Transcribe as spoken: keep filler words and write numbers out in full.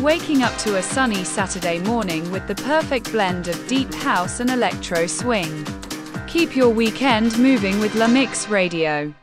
waking up to a sunny Saturday morning with the perfect blend of deep house and electro swing. Keep your weekend moving with La Mix Radio.